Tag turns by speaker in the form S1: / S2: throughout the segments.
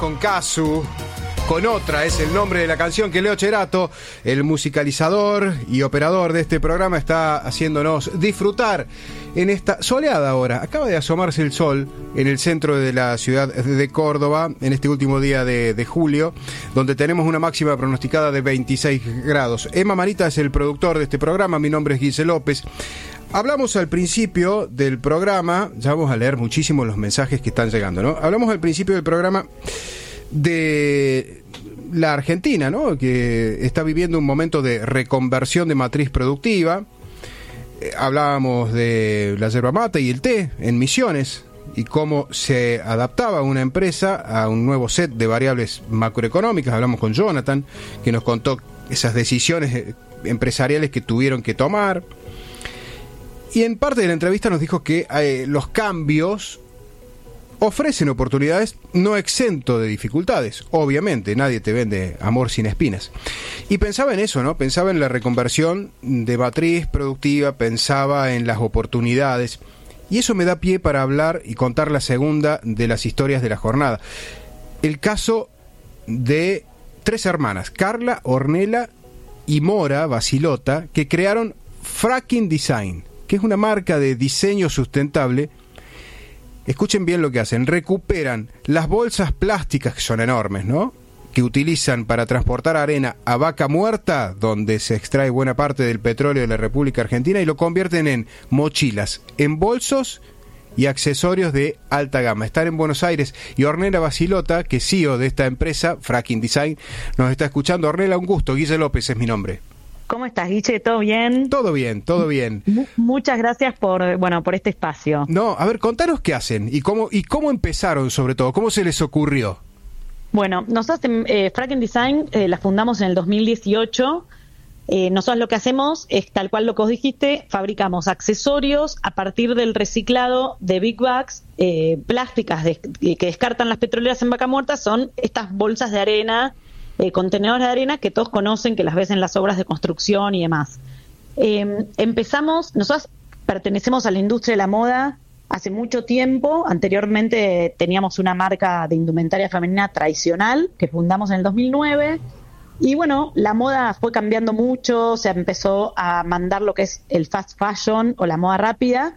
S1: Con Casu, con otra, es el nombre de la canción que Leo Cherato, el musicalizador y operador de este programa, está haciéndonos disfrutar en esta soleada hora. Acaba de asomarse el sol en el centro de la ciudad de Córdoba, en este último día de julio, donde tenemos una máxima pronosticada de 26 grados. Emma Manita es el productor de este programa, mi nombre es Guille López. Hablamos al principio del programa, ya vamos a leer muchísimo los mensajes que están llegando, ¿no? Hablamos al principio del programa de la Argentina, ¿no? Que está viviendo un momento de reconversión de matriz productiva. Hablábamos de la yerba mate y el té en Misiones y cómo se adaptaba una empresa a un nuevo set de variables macroeconómicas. Hablamos con Jonathan, que nos contó esas decisiones empresariales que tuvieron que tomar. Y en parte de la entrevista nos dijo que los cambios ofrecen oportunidades no exento de dificultades. Obviamente, nadie te vende amor sin espinas. Y pensaba en eso, ¿no? Pensaba en la reconversión de matriz productiva, pensaba en las oportunidades. Y eso me da pie para hablar y contar la segunda de las historias de la jornada. El caso de 3 hermanas, Carla, Ornella y Mora Basilota, que crearon Fracking Design, que es una marca de diseño sustentable. Escuchen bien lo que hacen. Recuperan las bolsas plásticas, que son enormes, ¿no?, que utilizan para transportar arena a Vaca Muerta, donde se extrae buena parte del petróleo de la República Argentina, y lo convierten en mochilas, en bolsos y accesorios de alta gama. Están en Buenos Aires, y Ornella Basilota, que es CEO de esta empresa, Fracking Design, nos está escuchando. Ornella, un gusto. Guille López es mi nombre.
S2: ¿Cómo estás, Guille? ¿Todo bien?
S1: Todo bien, todo bien.
S2: Muchas gracias por este espacio.
S1: No, a ver, contanos qué hacen y cómo empezaron, sobre todo, cómo se les ocurrió.
S2: Bueno, nosotros Fracking Design la fundamos en el 2018. Nosotros lo que hacemos es tal cual lo que vos dijiste, fabricamos accesorios a partir del reciclado de big bags plásticas que descartan las petroleras en Vaca Muerta. Son estas bolsas de arena, contenedores de arena que todos conocen, que las ves en las obras de construcción y demás. Nosotros pertenecemos a la industria de la moda hace mucho tiempo. Anteriormente teníamos una marca de indumentaria femenina tradicional que fundamos en el 2009. Y bueno, la moda fue cambiando mucho, se empezó a mandar lo que es el fast fashion o la moda rápida.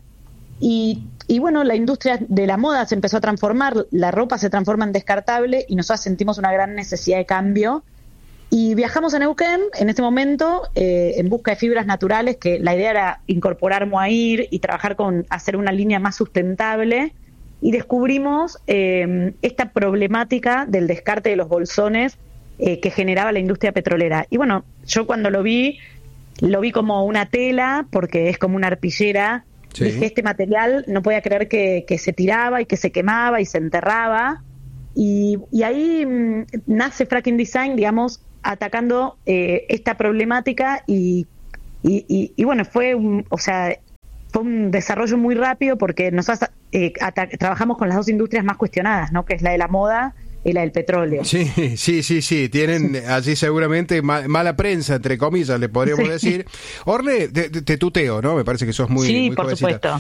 S2: Y bueno, la industria de la moda se empezó a transformar, la ropa se transforma en descartable y nosotros sentimos una gran necesidad de cambio. Y viajamos a Neuquén en este momento en busca de fibras naturales, que la idea era incorporar mohair y trabajar hacer una línea más sustentable. Y descubrimos esta problemática del descarte de los bolsones que generaba la industria petrolera. Y bueno, yo cuando lo vi como una tela, porque es como una arpillera. Sí. Dije, este material no podía creer que se tiraba y que se quemaba y se enterraba. Y ahí nace Fracking Design, digamos, atacando esta problemática y bueno, fue un desarrollo muy rápido, porque nosotros trabajamos con las dos industrias más cuestionadas, ¿no?, que es la de la moda y la del petróleo. Sí.
S1: Tienen allí seguramente mala prensa, entre comillas, le podríamos decir. Orne, te tuteo, ¿no? Me parece que sos muy
S2: por
S1: supuesto.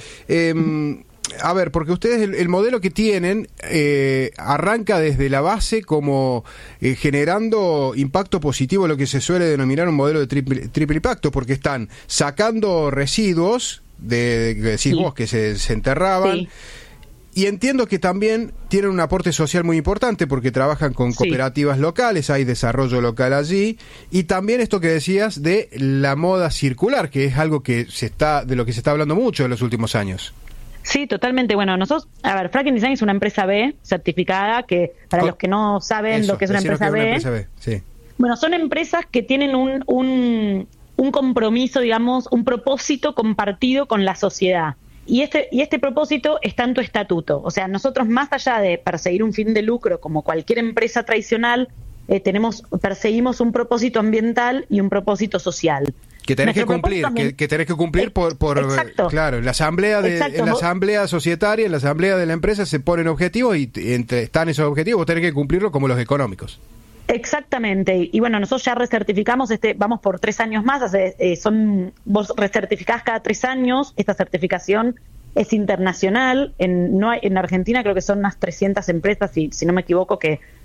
S1: A ver, porque ustedes el modelo que tienen arranca desde la base como generando impacto positivo, lo que se suele denominar un modelo de triple impacto, porque están sacando residuos que decís vos, que se enterraban. Sí. Y entiendo que también tienen un aporte social muy importante, porque trabajan con cooperativas locales, hay desarrollo local allí, y también esto que decías de la moda circular, que es algo de lo que se está hablando mucho en los últimos años.
S2: Sí, totalmente. Bueno, nosotros, Fracking Design es una empresa B certificada, que para los que no saben lo que es una empresa B,
S1: sí.
S2: Bueno, son empresas que tienen un compromiso, digamos, un propósito compartido con la sociedad. Y este propósito está en tu estatuto. O sea, nosotros, más allá de perseguir un fin de lucro como cualquier empresa tradicional, perseguimos un propósito ambiental y un propósito social.
S1: Que tenés que cumplir, que tenés que cumplir por claro, en la asamblea societaria, en la asamblea de la empresa se ponen objetivos y están esos objetivos, vos tenés que cumplirlos, como los económicos.
S2: Exactamente, y bueno, nosotros ya recertificamos, vamos por 3 años más, vos recertificás cada 3 años. Esta certificación es internacional, en Argentina creo que son unas 300 empresas, si no me equivoco, que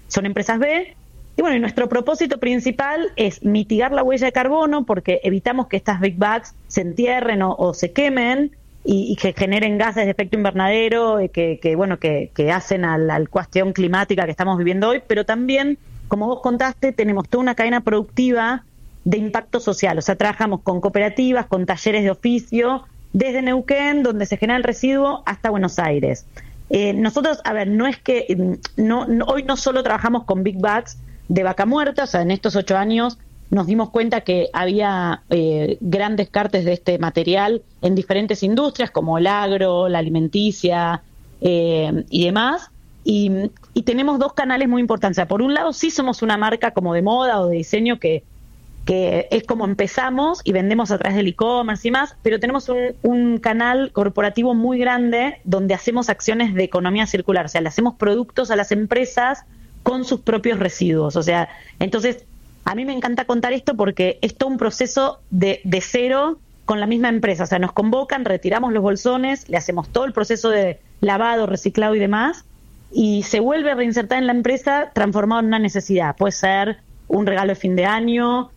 S2: son empresas B. Y bueno, y nuestro propósito principal es mitigar la huella de carbono, porque evitamos que estas big bags se entierren o se quemen y que generen gases de efecto invernadero que hacen a la cuestión climática que estamos viviendo hoy, pero también, como vos contaste, tenemos toda una cadena productiva de impacto social. O sea, trabajamos con cooperativas, con talleres de oficio, desde Neuquén, donde se genera el residuo, hasta Buenos Aires. Nosotros, no es que hoy no solo trabajamos con big bags de vaca muerta, o sea, en estos 8 años nos dimos cuenta que había gran descartes de este material en diferentes industrias, como el agro, la alimenticia y demás, y tenemos 2 canales muy importantes. O sea, por un lado, sí somos una marca como de moda o de diseño que es como empezamos y vendemos a través del e-commerce y más, pero tenemos un canal corporativo muy grande donde hacemos acciones de economía circular, o sea, le hacemos productos a las empresas con sus propios residuos. O sea, entonces, a mí me encanta contar esto porque es todo un proceso de cero con la misma empresa. O sea, nos convocan, retiramos los bolsones, le hacemos todo el proceso de lavado, reciclado y demás, y se vuelve a reinsertar en la empresa transformado en una necesidad. Puede ser un regalo de fin de año,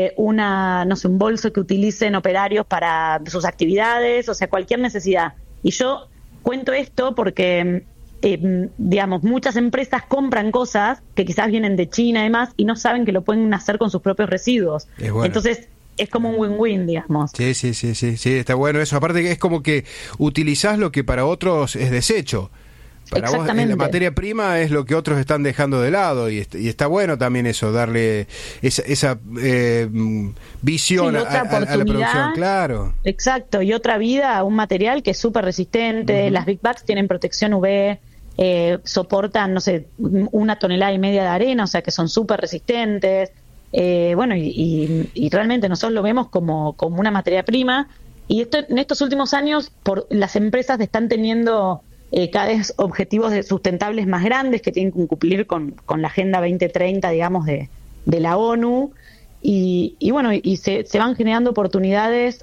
S2: un bolso que utilicen operarios para sus actividades, o sea, cualquier necesidad. Y yo cuento esto porque muchas empresas compran cosas que quizás vienen de China y demás y no saben que lo pueden hacer con sus propios residuos. Bueno. Entonces es como un win-win, digamos.
S1: Sí, está bueno eso. Aparte que es como que utilizás lo que para otros es desecho. Para vos la materia prima es lo que otros están dejando de lado y está bueno también eso, darle esa visión a la producción, claro.
S2: Exacto, y otra vida a un material que es súper resistente. Uh-huh. Las big bags tienen protección UV, soportan, 1,5 toneladas de arena, o sea que son súper resistentes. Y realmente nosotros lo vemos como una materia prima. Y en estos últimos años, las empresas están teniendo cada vez objetivos sustentables más grandes que tienen que cumplir con la Agenda 2030, digamos, de la ONU. Y se van generando oportunidades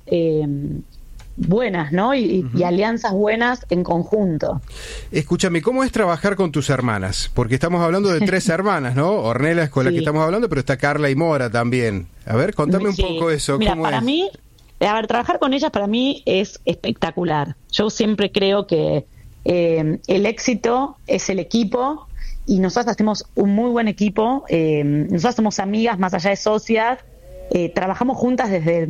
S2: buenas, ¿no? Y alianzas buenas en conjunto.
S1: Escúchame, ¿cómo es trabajar con tus hermanas? Porque estamos hablando de 3 hermanas, ¿no? Ornella es con la que estamos hablando, pero está Carla y Mora también. A ver, contame un poco eso.
S2: Mira,
S1: ¿cómo
S2: para mí, trabajar con ellas para mí es espectacular. Yo siempre creo que el éxito es el equipo y nosotros hacemos un muy buen equipo. Nosotros somos amigas más allá de socias. Trabajamos juntas desde,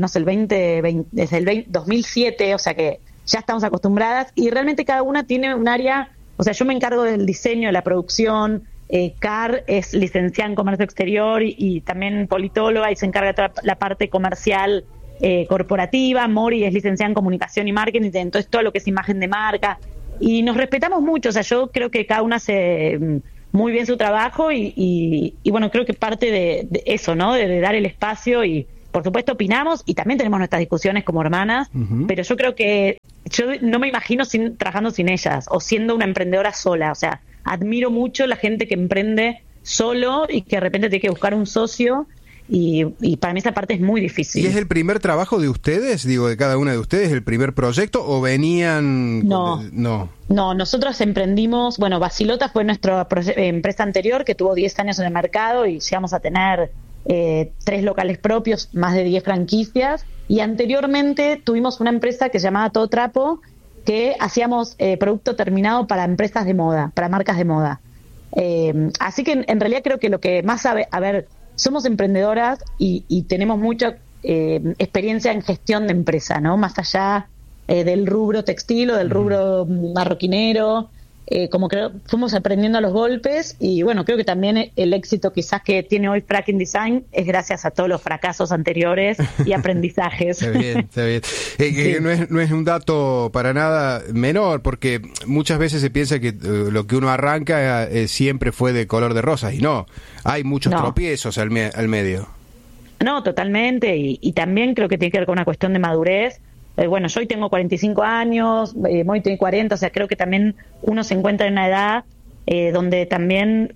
S2: desde el 2007, o sea que ya estamos acostumbradas y realmente cada una tiene un área. O sea, yo me encargo del diseño, de la producción. Car es licenciada en comercio exterior y también politóloga y se encarga de toda la parte comercial corporativa. Mori es licenciada en comunicación y marketing, entonces todo lo que es imagen de marca. Y nos respetamos mucho, o sea, yo creo que cada una hace muy bien su trabajo y bueno, creo que parte de eso, ¿no? De dar el espacio y, por supuesto, opinamos y también tenemos nuestras discusiones como hermanas, pero yo creo que yo no me imagino trabajando sin ellas o siendo una emprendedora sola. O sea, admiro mucho la gente que emprende solo y que de repente tiene que buscar un socio. Y para mí esa parte es muy difícil.
S1: ¿Y es el primer trabajo de ustedes? Digo, de cada una de ustedes, ¿el primer proyecto? ¿O venían...?
S2: No, nosotros emprendimos... Bueno, Basilota fue nuestra empresa anterior, que tuvo 10 años en el mercado y llegamos a tener 3 locales propios, más de 10 franquicias. Y anteriormente tuvimos una empresa que se llamaba Todo Trapo, que hacíamos producto terminado para empresas de moda, para marcas de moda. Así que en realidad creo que lo que más somos emprendedoras y tenemos mucha experiencia en gestión de empresa, ¿no? Más allá del rubro textil o del rubro marroquinero, como que fuimos aprendiendo a los golpes y bueno, creo que también el éxito quizás que tiene hoy Fracking Design es gracias a todos los fracasos anteriores y aprendizajes.
S1: Está bien. Sí. No es un dato para nada menor, porque muchas veces se piensa que lo que uno arranca siempre fue de color de rosas y no, hay muchos tropiezos al medio.
S2: No, totalmente, y también creo que tiene que ver con una cuestión de madurez. Bueno, yo hoy tengo 45 años, Moy tiene 40, o sea, creo que también uno se encuentra en una edad donde también,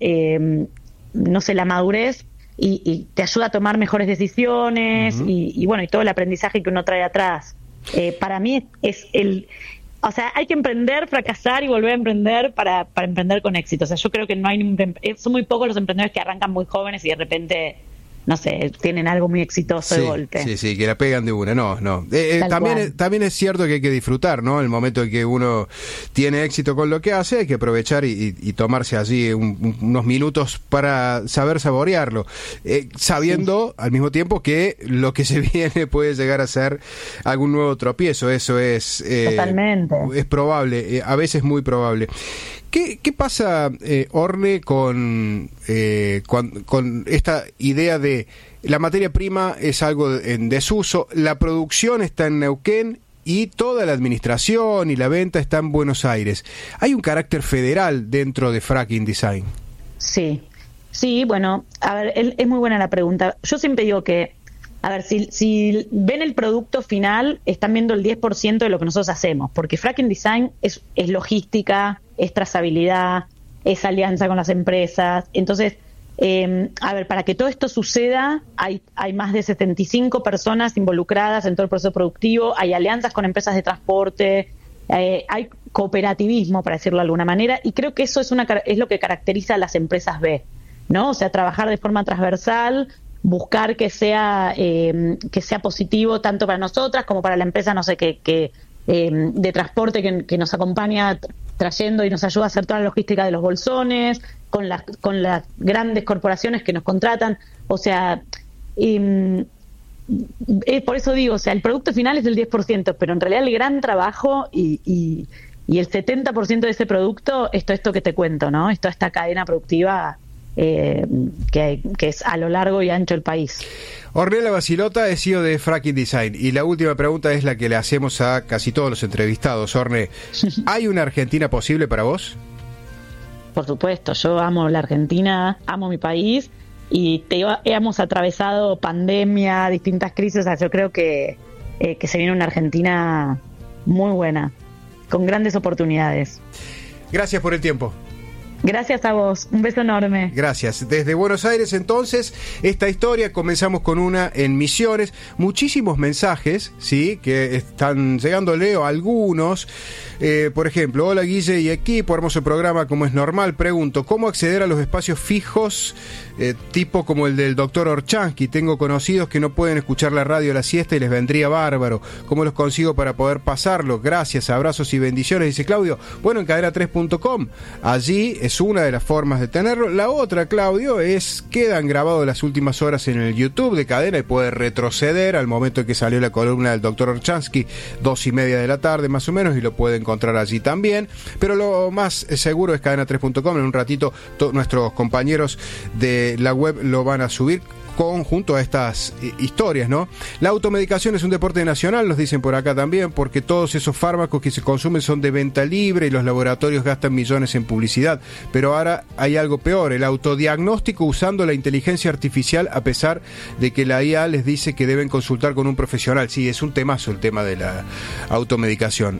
S2: la madurez y te ayuda a tomar mejores decisiones y bueno, y todo el aprendizaje que uno trae atrás. Para mí es O sea, hay que emprender, fracasar y volver a emprender para emprender con éxito. O sea, yo creo que no hay son muy pocos los emprendedores que arrancan muy jóvenes y de repente, no sé, tienen algo muy exitoso de golpe.
S1: Sí, que la pegan de una, no. También es cierto que hay que disfrutar, ¿no? El momento en que uno tiene éxito con lo que hace, hay que aprovechar y tomarse allí unos minutos para saber saborearlo, sabiendo al mismo tiempo que lo que se viene puede llegar a ser algún nuevo tropiezo. Eso es
S2: totalmente.
S1: Es probable, a veces muy probable. ¿Qué pasa, Orne, con esta idea de la materia prima es algo en desuso, la producción está en Neuquén y toda la administración y la venta está en Buenos Aires? ¿Hay un carácter federal dentro de Fracking Design?
S2: Sí, bueno, a ver, es muy buena la pregunta. Yo siempre digo que, a ver, si ven el producto final, están viendo el 10% de lo que nosotros hacemos, porque Fracking Design es logística, es trazabilidad, es alianza con las empresas. Entonces, a ver, para que todo esto suceda, hay más de 75 personas involucradas en todo el proceso productivo, hay alianzas con empresas de transporte, hay cooperativismo, para decirlo de alguna manera, y creo que eso es lo que caracteriza a las empresas B, ¿no? O sea, trabajar de forma transversal, buscar que sea positivo tanto para nosotras como para la empresa, no sé, que de transporte que nos acompaña trayendo y nos ayuda a hacer toda la logística de los bolsones, con las grandes corporaciones que nos contratan. O sea, por eso digo, o sea, el producto final es del 10%, pero en realidad el gran trabajo y el 70% de ese producto es todo esto que te cuento, ¿no? Es toda esta cadena productiva que es a lo largo y ancho del país.
S1: Ornella Basilota es CEO de Fracking Design, y la última pregunta es la que le hacemos a casi todos los entrevistados. Orne, ¿hay una Argentina posible para vos?
S2: Por supuesto, yo amo la Argentina, amo mi país, y hemos atravesado pandemia, distintas crisis. O sea, yo creo que se viene una Argentina muy buena, con grandes oportunidades.
S1: Gracias por el tiempo.
S2: Gracias a vos, un beso enorme.
S1: Gracias. Desde Buenos Aires, entonces, esta historia, comenzamos con una en Misiones. Muchísimos mensajes, ¿sí?, que están llegando, leo algunos. Por ejemplo, hola Guille y equipo, hermoso programa como es normal. Pregunto, ¿cómo acceder a los espacios fijos, tipo como el del doctor Orchansky? Tengo conocidos que no pueden escuchar la radio a la siesta y les vendría bárbaro. ¿Cómo los consigo para poder pasarlo? Gracias, abrazos y bendiciones, dice Claudio. Bueno, en cadena3.com, allí es una de las formas de tenerlo. La otra, Claudio, quedan grabados las últimas horas en el YouTube de Cadena y puede retroceder al momento en que salió la columna del doctor Orchansky, 2:30 de la tarde más o menos, y lo puede encontrar allí también. Pero lo más seguro es cadena3.com. En un ratito nuestros compañeros de la web lo van a subir junto a estas historias, ¿no? La automedicación es un deporte nacional, nos dicen por acá también, porque todos esos fármacos que se consumen son de venta libre y los laboratorios gastan millones en publicidad. Pero ahora hay algo peor, el autodiagnóstico usando la inteligencia artificial, a pesar de que la IA les dice que deben consultar con un profesional. Sí, es un temazo el tema de la automedicación.